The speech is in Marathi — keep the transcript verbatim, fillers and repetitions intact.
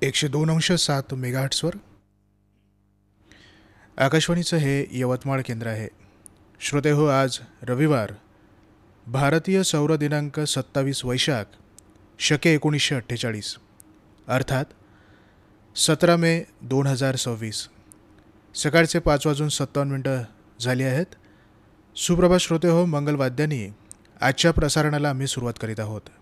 एकशे दोन अंश सात मेगाहर्ट्सवर आकाशवाणीचं हे यवतमाळ केंद्र आहे. श्रोते हो, आज रविवार, भारतीय सौर दिनांक सत्तावीस वैशाख शके एकोणीसशे अठ्ठेचाळीस, अर्थात सतरा मे दोन हजार सव्वीस. सकाळचे पाच वाजून सत्तावन्न मिनटं झाली आहेत. सुप्रभात श्रोते हो, मंगलवाद्यांनी आजच्या प्रसारणाला आम्ही सुरुवात करीत आहोत.